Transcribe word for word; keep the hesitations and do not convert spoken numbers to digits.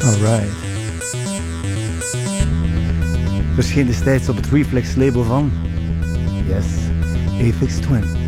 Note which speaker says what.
Speaker 1: Alright. Verscheen destijds op het Reflex label van... Yes, Aphex Twin.